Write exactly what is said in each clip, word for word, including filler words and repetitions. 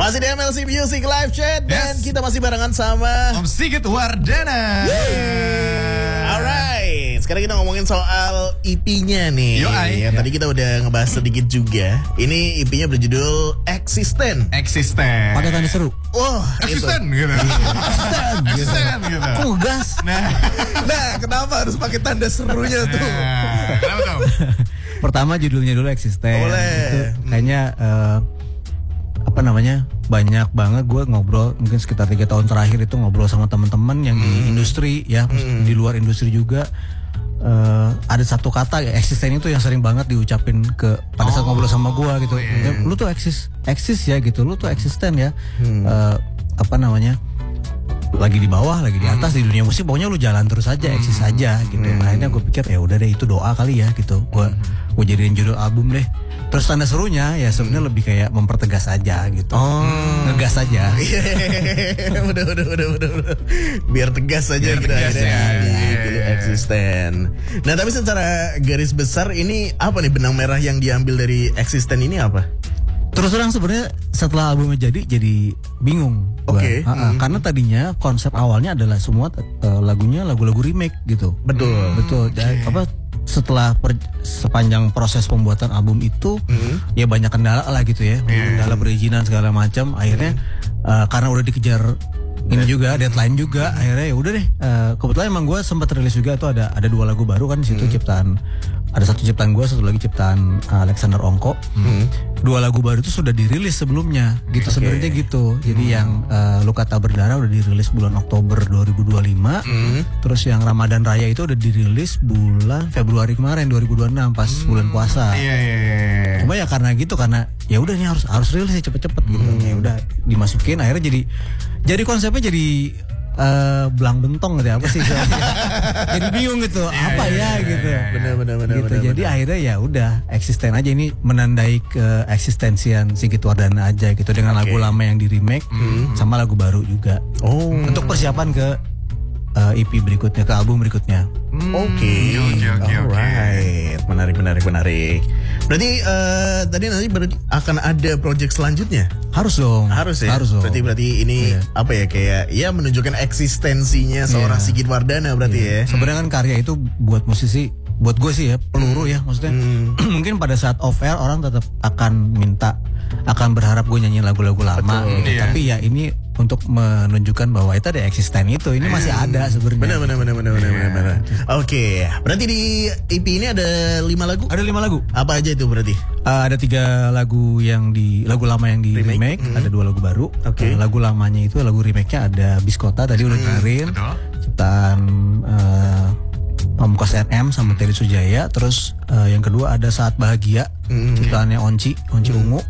Masih di M L C Music Live Chat. Dan Yes. kita masih barengan sama Om Sigit Wardana. Alright, sekarang kita ngomongin soal E P-nya nih. Yoi. Yang tadi kita udah ngebahas sedikit juga. Ini E P-nya berjudul Eksisten. Eksisten. Pakai tanda seru. Wah, itu. Eksisten gitu. Eksisten gitu. Kok ngegas? Nah, Nah, kenapa harus pakai tanda serunya tuh? nah, kenapa tuh? Pertama judulnya dulu Eksisten. Boleh. Itu kayaknya eh, apa namanya, banyak banget gue ngobrol, mungkin sekitar tiga tahun terakhir itu ngobrol sama teman-teman yang di industri ya, di luar industri juga. eh, ada satu kata ya, eksisten itu yang sering banget diucapin ke pada saat Oh, ngobrol sama gue gitu. iya. Ya, lu tuh eksis eksis ya gitu, lu tuh eksisten ya. Eh, apa namanya, lagi di bawah, lagi di atas, di dunia musik pokoknya lu jalan terus aja, eksis aja gitu. Nah, akhirnya gue pikir ya udah deh, itu doa kali ya gitu. Gue gue jadiin judul album deh. Terus tanda serunya ya sebenarnya lebih kayak mempertegas aja gitu. Oh. Ngegas aja. udah, udah, udah, udah, udah. Biar tegas aja Biar kita tegas akhirnya ya. di Iya, judul iya. Eksisten. Nah, tapi secara garis besar ini apa nih benang merah yang diambil dari Eksisten ini apa? Terus terang sebenarnya setelah albumnya jadi jadi bingung. gua. Oke. Ha-ha. Karena tadinya konsep awalnya adalah semua eh, lagunya lagu-lagu remake gitu. Betul. Betul. Dan apa setelah per- sepanjang proses pembuatan album itu ya banyak kendala lah gitu ya. Kendala perizinan segala macam. Akhirnya eh, karena udah dikejar ini juga deadline juga, akhirnya ya udah deh. eh, kebetulan emang gue sempat rilis juga tuh ada ada dua lagu baru kan di situ, ciptaan ada satu ciptaan gue, satu lagi ciptaan Alexander Ongko. Dua lagu baru itu sudah dirilis sebelumnya gitu, sebenarnya gitu. Jadi yang eh, Luka Tak Berdarah udah dirilis bulan Oktober dua ribu dua puluh lima. Terus yang Ramadan Raya itu udah dirilis bulan Februari kemarin dua ribu dua puluh enam pas bulan puasa. Iya, iya, iya. Cuma ya karena gitu, karena ya udah nih harus harus rilis ya cepet-cepet gitu. Ya udah dimasukin, akhirnya jadi jadi konsepnya jadi eh, belang bentong gitu ya, apa sih istilahnya? Jadi bingung gitu, apa ya gitu. Benar, benar, benar, Gitu. benar, Jadi benar. akhirnya ya udah eksisten aja, ini menandai ke eksistensian Sigit Wardana aja gitu, dengan lagu lama yang di remake sama lagu baru juga. Oh. Untuk persiapan ke eh, E P berikutnya, ke album berikutnya. Oke, Oke, oke, oke. alright, menarik, menarik, menarik. Berarti eh, tadi nanti berarti akan ada project selanjutnya? Harus dong. Harus ya. Harus dong. Berarti berarti ini Iya. apa ya, kayak ya menunjukkan eksistensinya seorang Iya. Sigit Wardana berarti ya. Sebenarnya kan karya itu buat musisi, buat gue sih ya peluru ya, maksudnya mungkin pada saat off air orang tetap akan minta, akan berharap gue nyanyiin lagu-lagu lama gitu. Iya. Tapi ya ini untuk menunjukkan bahwa itu ada eksisten itu, ini masih ada sebenarnya. Benar, benar, benar, benar, benar, benar, benar. Oke, berarti di E P ini ada lima lagu. Ada lima lagu. Apa aja itu berarti? Uh, ada tiga lagu yang di lagu lama yang di remake, ada dua lagu baru. Oke. Uh, lagu lamanya itu, lagu remake-nya ada Biskota tadi udah dengerin. Betul. Ciptaan uh, Pamungkas R M sama Terry Sujaya. Terus uh, yang kedua ada Saat Bahagia, ciptaannya Onci, Onci Ungu.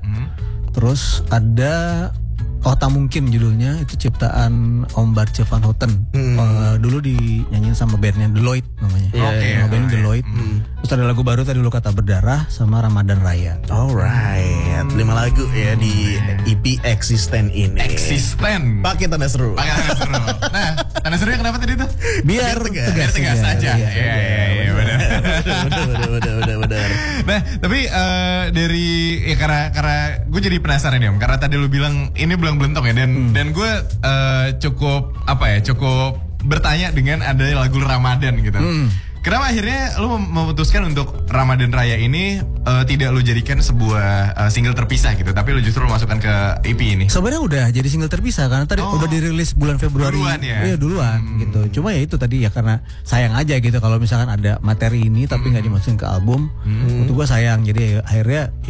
Terus ada Oh Tak Mungkin judulnya, itu ciptaan Om Barce van Houten. Uh, dulu dinyanyiin sama bandnya Deloitte namanya. Oke, Nama bandnya oke. Deloitte. Terus ada lagu baru tadi Luka Tak Berdarah sama Ramadan Raya. Alright, lima lagu ya di E P Eksisten ini. Eksisten. Pakai tanda seru. Pakai tanda seru. Nah, tanda serunya kenapa tadi tuh? Biar, tegas. Biar tegas aja. Iya, iya, iya, benar. Benar, benar, benar, benar, benar. Nah, tapi eh, dari ya karena karena gue jadi penasaran ya, Om. Karena tadi lu bilang ini belang belentong ya, dan dan gue eh, cukup apa ya, cukup bertanya dengan ada lagu Ramadan gitu. Kenapa akhirnya lu mem- memutuskan untuk Ramadan Raya ini eh, tidak lu jadikan sebuah eh, single terpisah gitu, tapi lu justru masukkan ke E P ini? sebenarnya udah jadi single terpisah karena tadi Oh. udah dirilis bulan Februari. Duluan ya? Iya duluan gitu. Cuma ya itu tadi ya, karena sayang aja gitu kalau misalkan ada materi ini tapi nggak dimasukin ke album. Untuk gue sayang, jadi ya akhirnya